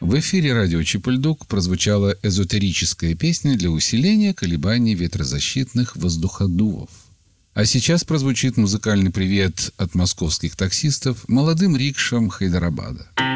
В эфире радио Чип-и-Ль-Дук прозвучала эзотерическая песня для усиления колебаний ветрозащитных воздуходувов. А сейчас прозвучит музыкальный привет от московских таксистов молодым рикшам Хайдарабада.